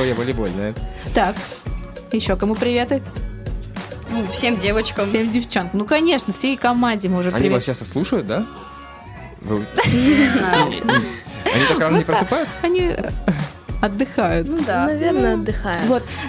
я волейбольная. Так, еще кому приветы? Ну, всем девочкам. Всем девчонкам. Ну, конечно, всей команде мы уже Они привет. вас сейчас слушают, да? Не знаю. Они так рано не просыпаются? Они отдыхают. Ну да. Наверное, отдыхаем. Вот.